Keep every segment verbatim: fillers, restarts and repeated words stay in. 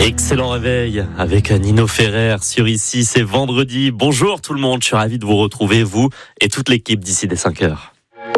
Excellent réveil avec Nino Ferrer sur Ici, c'est vendredi. Bonjour tout le monde, je suis ravi de vous retrouver, vous et toute l'équipe d'ici dès cinq heures.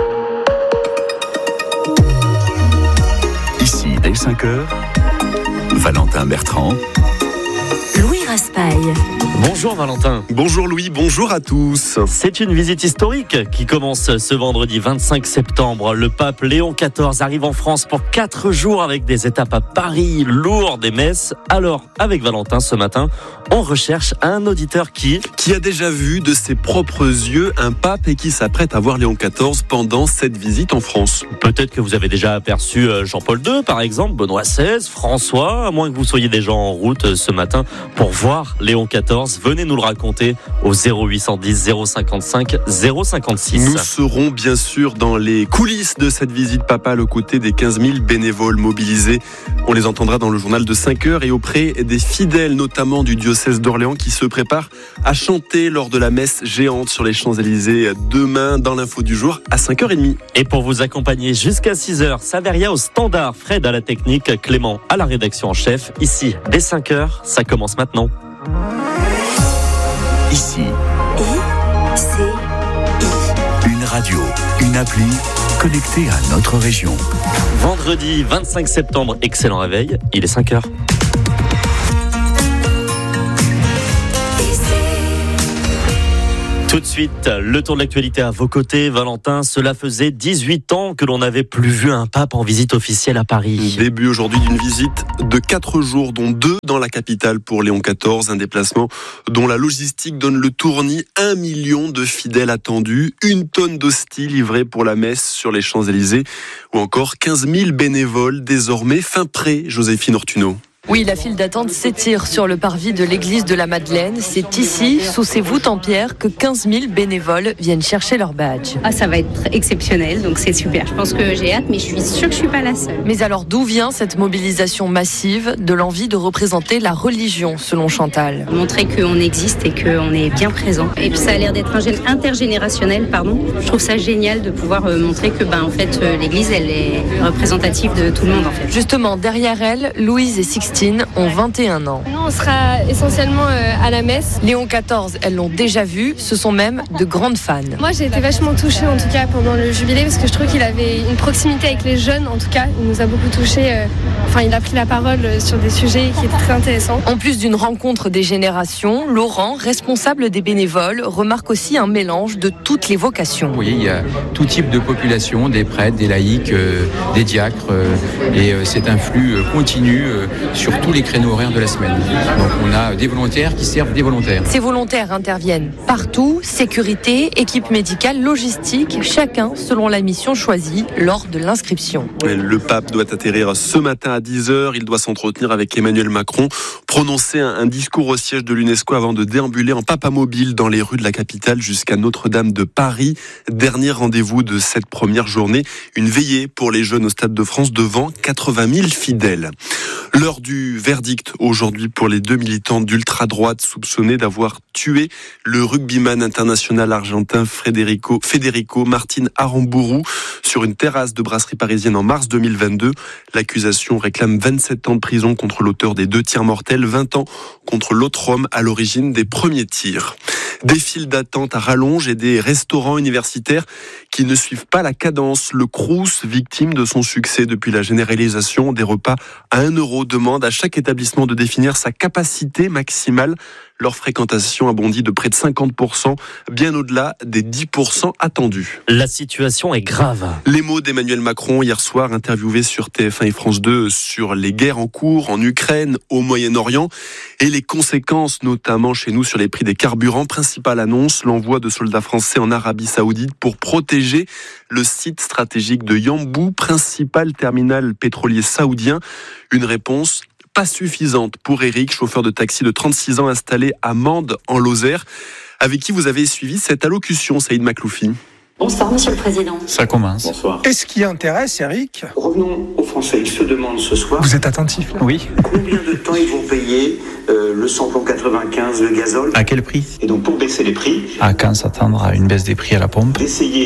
Ici dès cinq heures, Valentin Bertrand. Louis Raspail. Bonjour Valentin. Bonjour Louis, bonjour à tous. C'est une visite historique qui commence ce vendredi vingt-cinq septembre. Le pape Léon quatorze arrive en France pour quatre jours avec des étapes à Paris, Lourdes et Metz. Alors, avec Valentin ce matin, on recherche un auditeur qui... Qui a déjà vu de ses propres yeux un pape et qui s'apprête à voir Léon quatorze pendant cette visite en France. Peut-être que vous avez déjà aperçu Jean-Paul deux par exemple, Benoît seize, François, à moins que vous soyez déjà en route ce matin pour voir Léon quatorze. Venez nous le raconter au zéro huit cent dix zéro cinquante-cinq zéro cinquante-six. Nous serons bien sûr dans les coulisses de cette visite papale aux côtés des quinze mille bénévoles mobilisés. On les entendra dans le journal de cinq heures et auprès des fidèles, notamment du diocèse d'Orléans, qui se préparent à chanter lors de la messe géante sur les Champs-Élysées demain dans l'info du jour à cinq heures trente. Et pour vous accompagner jusqu'à six heures, Saveria au standard, Fred à la technique, Clément à la rédaction en chef. Ici, dès cinq heures, ça commence maintenant. Ici, I, C, I. une radio, une appli connectée à notre région. Vendredi vingt-cinq septembre, excellent réveil, il est cinq heures. Tout de suite, le tour de l'actualité à vos côtés. Valentin, cela faisait dix-huit ans que l'on n'avait plus vu un pape en visite officielle à Paris. Début aujourd'hui d'une visite de quatre jours, dont deux dans la capitale pour Léon quatorze. Un déplacement dont la logistique donne le tournis. Un million de fidèles attendus, une tonne d'hosties livrées pour la messe sur les Champs-Élysées ou encore quinze mille bénévoles désormais fin prêt, Joséphine Ortuno. Oui, la file d'attente s'étire sur le parvis de l'église de la Madeleine. C'est ici, sous ces voûtes en pierre, que quinze mille bénévoles viennent chercher leur badge. Ah, ça va être exceptionnel, donc c'est super. Je pense que j'ai hâte, mais je suis sûre que je suis pas la seule. Mais alors, d'où vient cette mobilisation massive de l'envie de représenter la religion, selon Chantal? Montrer qu'on existe et qu'on est bien présent. Et puis ça a l'air d'être un gène intergénérationnel, pardon. Je trouve ça génial de pouvoir montrer que, ben, en fait, l'église, elle est représentative de tout le monde, en fait. Justement, derrière elle, Louise et Sixtine ont vingt et un ans. Nous, on sera essentiellement euh, à la messe. Léon quatorze, elles l'ont déjà vu, ce sont même de grandes fans. Moi, j'ai été vachement touchée, en tout cas, pendant le jubilé, parce que je trouve qu'il avait une proximité avec les jeunes, en tout cas. Il nous a beaucoup touchés. Euh, enfin, il a pris la parole sur des sujets qui étaient très intéressants. En plus d'une rencontre des générations, Laurent, responsable des bénévoles, remarque aussi un mélange de toutes les vocations. Vous voyez, il y a tout type de population, des prêtres, des laïcs, euh, des diacres, euh, et euh, c'est un flux euh, continu euh, sur tous les créneaux horaires de la semaine. Donc on a des volontaires qui servent des volontaires. Ces volontaires interviennent partout, sécurité, équipe médicale, logistique, chacun selon la mission choisie lors de l'inscription. Le pape doit atterrir ce matin à dix heures. Il doit s'entretenir avec Emmanuel Macron, prononcer un discours au siège de l'UNESCO avant de déambuler en papamobile dans les rues de la capitale jusqu'à Notre-Dame de Paris. Dernier rendez-vous de cette première journée, une veillée pour les jeunes au Stade de France devant quatre-vingt mille fidèles. L'heure du verdict aujourd'hui pour les deux militants d'ultra-droite soupçonnés d'avoir tué le rugbyman international argentin Federico, Federico Martin Aramburu sur une terrasse de brasserie parisienne en mars deux mille vingt-deux. L'accusation réclame vingt-sept ans de prison contre l'auteur des deux tirs mortels, vingt ans contre l'autre homme à l'origine des premiers tirs. Des files d'attente à rallonge et des restaurants universitaires qui ne suivent pas la cadence. Le Crous, victime de son succès depuis la généralisation des repas à un euro, demande à chaque établissement de définir sa capacité maximale. Leur fréquentation a bondi de près de cinquante pour cent, bien au-delà des dix pour cent attendus. La situation est grave. Les mots d'Emmanuel Macron hier soir, interviewé sur T F un et France deux sur les guerres en cours en Ukraine, au Moyen-Orient et les conséquences, notamment chez nous, sur les prix des carburants. Principale annonce, l'envoi de soldats français en Arabie Saoudite pour protéger le site stratégique de Yanbu, principal terminal pétrolier saoudien. Une réponse pas suffisante pour Eric, chauffeur de taxi de trente-six ans installé à Mende en Lozère, avec qui vous avez suivi cette allocution, Saïd Makloufi. Bonsoir, Monsieur le Président. Ça commence. Bonsoir. Et ce qui intéresse, Eric ? Revenons aux Français. Ils se demandent ce soir... Vous êtes attentif, là ? Oui. Combien de temps ils vont payer euh, le samplon quatre-vingt-quinze, le gazole ? À quel prix ? Et donc, pour baisser les prix... À quand s'attendre à une baisse des prix à la pompe ? D'essayer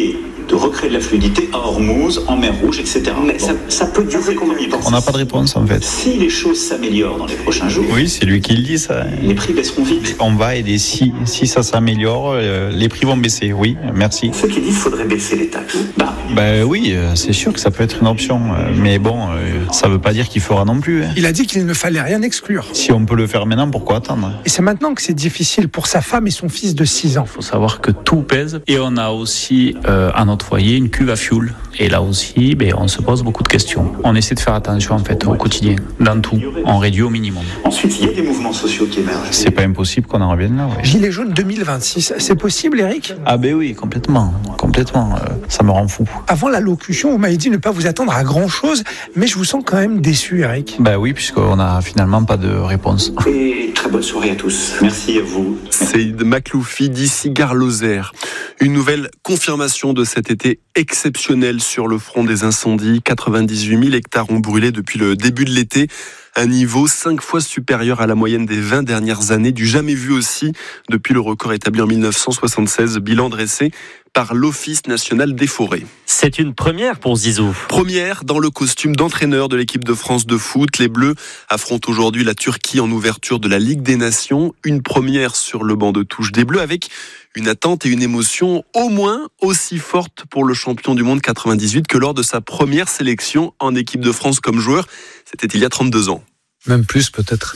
de recréer de la fluidité à Hormuz, en mer Rouge, et cetera. Mais bon. ça, ça peut durer combien de temps ? On n'a pas de réponse en fait. Si les choses s'améliorent dans les prochains jours, oui, c'est lui qui le dit ça. Les prix baisseront vite. On va aider. Si, si ça s'améliore, euh, les prix vont baisser. Oui, merci. Ceux qui disent qu'il faudrait baisser les taxes. Bah, bah oui, euh, c'est sûr que ça peut être une option. Euh, mais bon, euh, ça ne veut pas dire qu'il fera non plus. Hein. Il a dit qu'il ne fallait rien exclure. Si on peut le faire maintenant, pourquoi attendre ? Et c'est maintenant que c'est difficile pour sa femme et son fils de six ans. Il faut savoir que tout pèse. Et on a aussi euh, à notre foyer une cuve à fioul. Et là aussi, ben, on se pose beaucoup de questions. On essaie de faire attention en fait au quotidien, dans tout. On réduit au minimum. Ensuite, il y a des mouvements sociaux qui émergent. C'est pas impossible qu'on en revienne là. Ouais. Gilets jaunes deux mille vingt-six, c'est possible, Eric ? Ah ben oui, complètement, complètement. Euh, ça me rend fou. Avant l'allocution, vous m'avez dit ne pas vous attendre à grand chose, mais je vous sens quand même déçu, Eric. Ben oui, puisqu'on a finalement pas de réponse. Et très bonne soirée à tous. Merci à vous. Seyd Makhloufi d'ici Gare-Lozère. Une nouvelle confirmation de cet été exceptionnel sur le front des incendies. quatre-vingt-dix-huit mille hectares ont brûlé depuis le début de l'été. Un niveau cinq fois supérieur à la moyenne des vingt dernières années, du jamais vu aussi depuis le record établi en mille neuf cent soixante-seize, bilan dressé par l'Office national des forêts. C'est une première pour Zizou. Première dans le costume d'entraîneur de l'équipe de France de foot. Les Bleus affrontent aujourd'hui la Turquie en ouverture de la Ligue des Nations. Une première sur le banc de touche des Bleus avec une attente et une émotion au moins aussi forte pour le champion du monde quatre-vingt-dix-huit que lors de sa première sélection en équipe de France comme joueur. C'était il y a trente-deux ans. Même plus peut-être.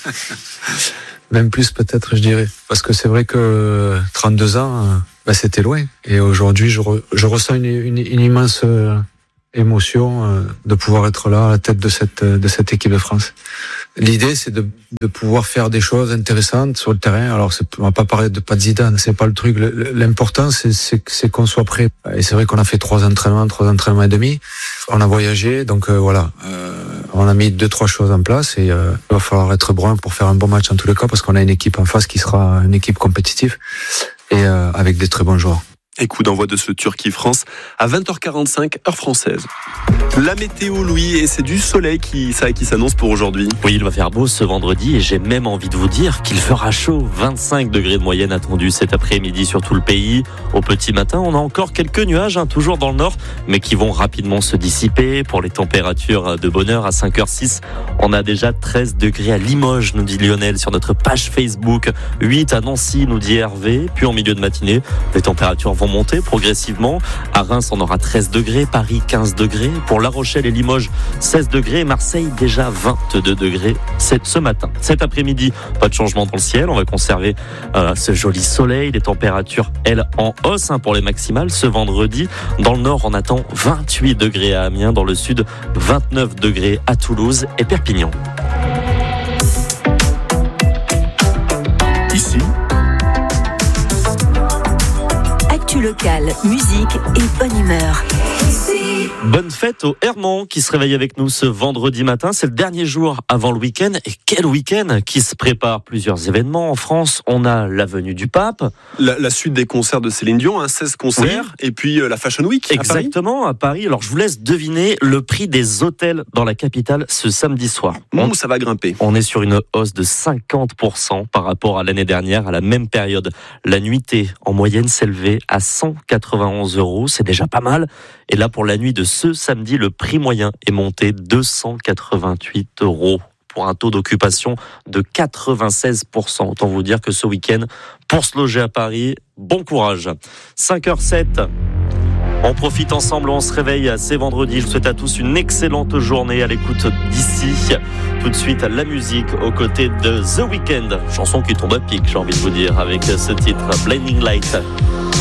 Même plus peut-être, je dirais. Parce que c'est vrai que trente-deux ans, bah, c'était loin. Et aujourd'hui, je, re, je ressens une, une, une immense euh, émotion euh, de pouvoir être là à la tête de cette, de cette équipe de France. L'idée, c'est de, de pouvoir faire des choses intéressantes sur le terrain. Alors, c'est, on va pas parler de pas de Zidane, c'est pas le truc. L'important, c'est, c'est, c'est qu'on soit prêt. Et c'est vrai qu'on a fait trois entraînements, trois entraînements et demi. On a voyagé, donc euh, voilà. Euh, on a mis deux, trois choses en place et euh, il va falloir être brun pour faire un bon match en tous les cas parce qu'on a une équipe en face qui sera une équipe compétitive et euh, avec des très bons joueurs. Et coup d'envoi de ce Turquie-France à vingt heures quarante-cinq, heure française. La météo, Louis, et c'est du soleil qui, ça, qui s'annonce pour aujourd'hui. Oui, il va faire beau ce vendredi et j'ai même envie de vous dire qu'il fera chaud. vingt-cinq degrés de moyenne attendus cet après-midi sur tout le pays. Au petit matin, on a encore quelques nuages, hein, toujours dans le nord, mais qui vont rapidement se dissiper. Pour les températures de bonheur, à cinq heures six, on a déjà treize degrés à Limoges, nous dit Lionel sur notre page Facebook. huit à Nancy, nous dit Hervé. Puis en milieu de matinée, les températures vont monter progressivement. À Reims, on aura treize degrés, Paris quinze degrés. Pour La Rochelle et Limoges, seize degrés. Marseille, déjà vingt-deux degrés ce matin. Cet après-midi, pas de changement dans le ciel. On va conserver euh, ce joli soleil. Les températures, elles, en hausse hein, pour les maximales. Ce vendredi, dans le nord, on attend vingt-huit degrés à Amiens. Dans le sud, vingt-neuf degrés à Toulouse et Perpignan. Ici, local, musique et bonne humeur. Bonne fête au Hermont qui se réveille avec nous ce vendredi matin. C'est le dernier jour avant le week-end. Et quel week-end qui se prépare. Plusieurs événements en France. On a la venue du pape. La, la suite des concerts de Céline Dion, hein, seize concerts. Oui. Et puis euh, la Fashion Week Exactement, à Paris. à Paris. Alors je vous laisse deviner le prix des hôtels dans la capitale ce samedi soir. On, Ouh, ça va grimper. On est sur une hausse de cinquante pour cent par rapport à l'année dernière, à la même période. La nuitée en moyenne s'élevait à cent quatre-vingt-onze euros. C'est déjà pas mal. Et là, pour la nuit de ce samedi, le prix moyen est monté deux cent quatre-vingt-huit euros pour un taux d'occupation de quatre-vingt-seize pour cent. Autant vous dire que ce week-end, pour se loger à Paris, bon courage. cinq heures sept. On profite ensemble, on se réveille, c'est vendredi. Je vous souhaite à tous une excellente journée à l'écoute d'ici. Tout de suite, la musique aux côtés de The Weeknd. Chanson qui tombe à pic, j'ai envie de vous dire, avec ce titre Blinding Light.